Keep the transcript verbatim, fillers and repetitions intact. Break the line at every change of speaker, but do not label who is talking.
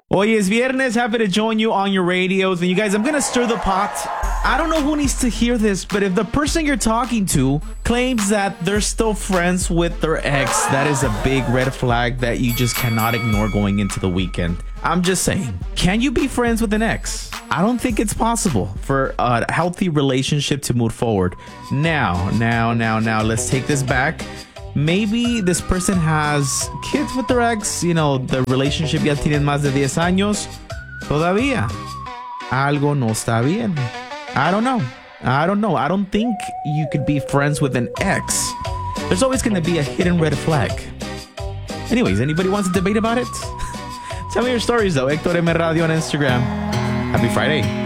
Hoy es viernes. Happy to join you on your radios. And you guys, I'm going to stir the pot. I don't know who needs to hear this, but if the person you're talking to claims that they're still friends with their ex, that is a big red flag that you just cannot ignore going into the weekend. I'm just saying, can you be friends with an ex? I don't think it's possible for a healthy relationship to move forward. Now, now, now, now, let's take this back. Maybe this person has kids with their ex, you know, the relationship ya tienen más de diez años. Todavía, algo no está bien. I don't know. I don't know. I don't think you could be friends with an ex. There's always going to be a hidden red flag. Anyways, anybody wants to debate about it? Tell me your stories, though. Hector M. Radio on Instagram. Happy Friday.